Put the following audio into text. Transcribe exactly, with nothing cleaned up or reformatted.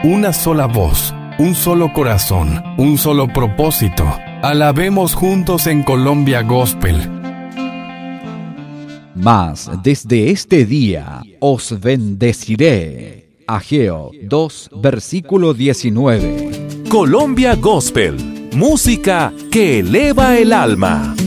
una sola voz, un solo corazón, un solo propósito. Alabemos juntos en Colombia Gospel. Mas desde este día os bendeciré. Ageo dos, versículo diecinueve. Colombia Gospel, música que eleva el alma.